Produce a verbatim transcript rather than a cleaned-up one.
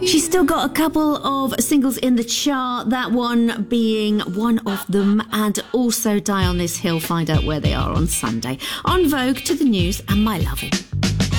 She's still got a couple of singles in the chart, that one being one of them, and also Die on This Hill. Find out where they are on Sunday. On Vogue, To the News and My Lovin'.